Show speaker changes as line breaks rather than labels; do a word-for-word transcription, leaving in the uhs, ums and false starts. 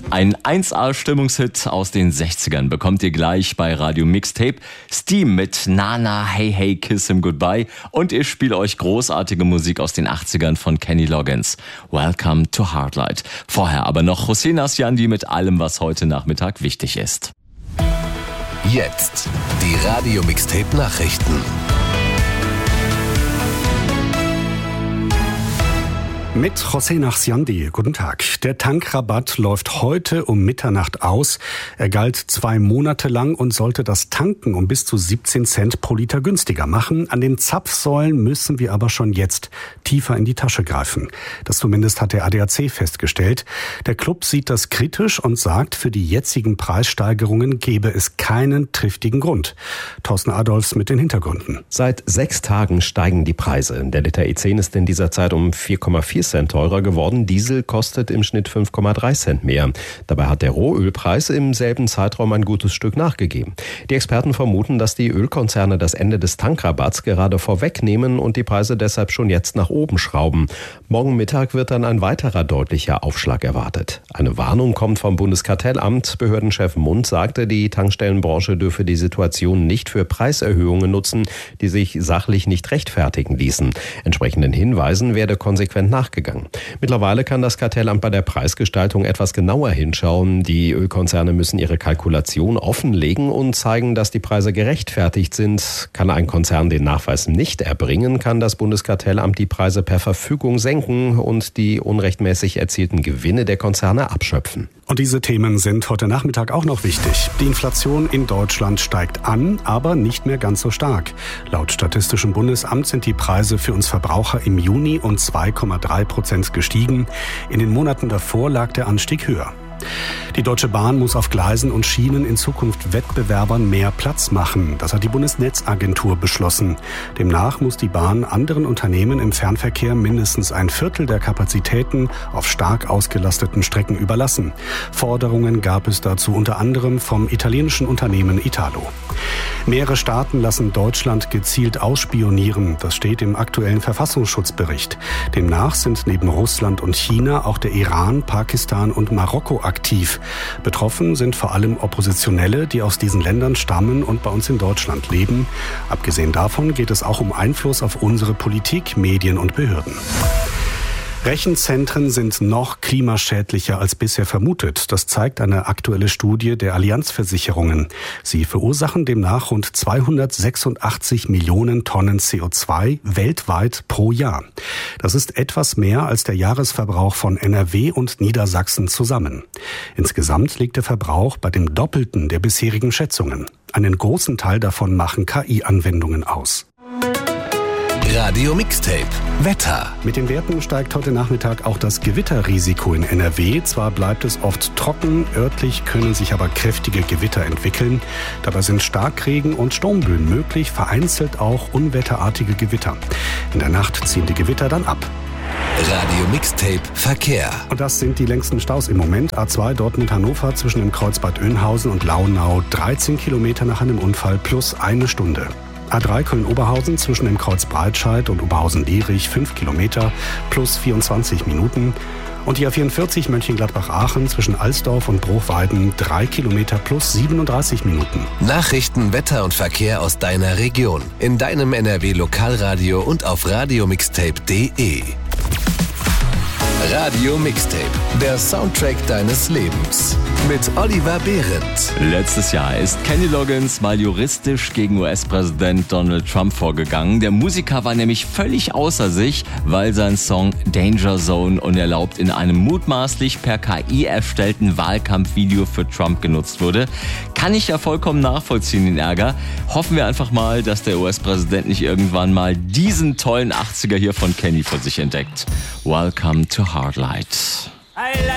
Ein eins A-Stimmungshit aus den sechzigern bekommt ihr gleich bei Radio Mixtape. Steam mit Nana, Hey Hey, Kiss Him Goodbye. Und ich spiele euch großartige Musik aus den achtzigern von Kenny Loggins. Welcome to Heartlight. Vorher aber noch Hossein Asjandi mit allem, was heute Nachmittag wichtig ist.
Jetzt die Radio Mixtape Nachrichten.
Mit Hossein Asjandi. Guten Tag. Der Tankrabatt läuft heute um Mitternacht aus. Er galt zwei Monate lang und sollte das Tanken um bis zu siebzehn Cent pro Liter günstiger machen. An den Zapfsäulen müssen wir aber schon jetzt tiefer in die Tasche greifen. Das zumindest hat der A D A C festgestellt. Der Club sieht das kritisch und sagt, für die jetzigen Preissteigerungen gebe es keinen triftigen Grund. Thorsten Adolfs mit den Hintergründen.
Seit sechs Tagen steigen die Preise. Der Liter E zehn ist in dieser Zeit um vier Komma vier Cent teurer geworden. Diesel kostet im Schnitt fünf Komma drei Cent mehr. Dabei hat der Rohölpreis im selben Zeitraum ein gutes Stück nachgegeben. Die Experten vermuten, dass die Ölkonzerne das Ende des Tankrabatts gerade vorwegnehmen und die Preise deshalb schon jetzt nach oben schrauben. Morgen Mittag wird dann ein weiterer deutlicher Aufschlag erwartet. Eine Warnung kommt vom Bundeskartellamt. Behördenchef Mund sagte, die Tankstellenbranche dürfe die Situation nicht für Preiserhöhungen nutzen, die sich sachlich nicht rechtfertigen ließen. Entsprechenden Hinweisen werde konsequent nachgegangen. Mittlerweile kann das Kartellamt bei der Preisgestaltung etwas genauer hinschauen. Die Ölkonzerne müssen ihre Kalkulation offenlegen und zeigen, dass die Preise gerechtfertigt sind. Kann ein Konzern den Nachweis nicht erbringen, kann das Bundeskartellamt die Preise per Verfügung senken und die unrechtmäßig erzielten Gewinne der Konzerne abschöpfen.
Und diese Themen sind heute Nachmittag auch noch wichtig. Die Inflation in Deutschland steigt an, aber nicht mehr ganz so stark. Laut Statistischem Bundesamt sind die Preise für uns Verbraucher im Juni um zwei Komma drei Prozent gestiegen. In den Monaten davor lag der Anstieg höher. Die Deutsche Bahn muss auf Gleisen und Schienen in Zukunft Wettbewerbern mehr Platz machen. Das hat die Bundesnetzagentur beschlossen. Demnach muss die Bahn anderen Unternehmen im Fernverkehr mindestens ein Viertel der Kapazitäten auf stark ausgelasteten Strecken überlassen. Forderungen gab es dazu unter anderem vom italienischen Unternehmen Italo. Mehrere Staaten lassen Deutschland gezielt ausspionieren. Das steht im aktuellen Verfassungsschutzbericht. Demnach sind neben Russland und China auch der Iran, Pakistan und Marokko aktiv. Betroffen sind vor allem Oppositionelle, die aus diesen Ländern stammen und bei uns in Deutschland leben. Abgesehen davon geht es auch um Einfluss auf unsere Politik, Medien und Behörden. Rechenzentren sind noch klimaschädlicher als bisher vermutet. Das zeigt eine aktuelle Studie der Allianz-Versicherungen. Sie verursachen demnach rund zweihundertsechsundachtzig Millionen Tonnen C O zwei weltweit pro Jahr. Das ist etwas mehr als der Jahresverbrauch von N R W und Niedersachsen zusammen. Insgesamt liegt der Verbrauch bei dem Doppelten der bisherigen Schätzungen. Einen großen Teil davon machen K I-Anwendungen aus.
Radio Mixtape Wetter.
Mit den Werten steigt heute Nachmittag auch das Gewitterrisiko in N R W. Zwar bleibt es oft trocken, örtlich können sich aber kräftige Gewitter entwickeln. Dabei sind Starkregen und Sturmböen möglich, vereinzelt auch unwetterartige Gewitter. In der Nacht ziehen die Gewitter dann ab.
Radio Mixtape Verkehr.
Und das sind die längsten Staus im Moment. A zwei Dortmund-Hannover zwischen dem Kreuz Bad Oeynhausen und Launau. dreizehn Kilometer nach einem Unfall plus eine Stunde. A drei Köln-Oberhausen zwischen dem Kreuz Breitscheid und Oberhausen-Dierich fünf Kilometer plus vierundzwanzig Minuten. Und die A vierundvierzig Mönchengladbach-Aachen zwischen Alsdorf und Bruchweiden drei Kilometer plus siebenunddreißig Minuten.
Nachrichten, Wetter und Verkehr aus deiner Region. In deinem N R W-Lokalradio und auf radiomixtape punkt de. Radio Mixtape, der Soundtrack deines Lebens. Mit Oliver Behrendt.
Letztes Jahr ist Kenny Loggins mal juristisch gegen U S-Präsident Donald Trump vorgegangen. Der Musiker war nämlich völlig außer sich, weil sein Song Danger Zone unerlaubt in einem mutmaßlich per K I erstellten Wahlkampfvideo für Trump genutzt wurde. Kann ich ja vollkommen nachvollziehen, den Ärger. Hoffen wir einfach mal, dass der U S-Präsident nicht irgendwann mal diesen tollen achtziger hier von Kenny für sich entdeckt. Welcome to Heartlight.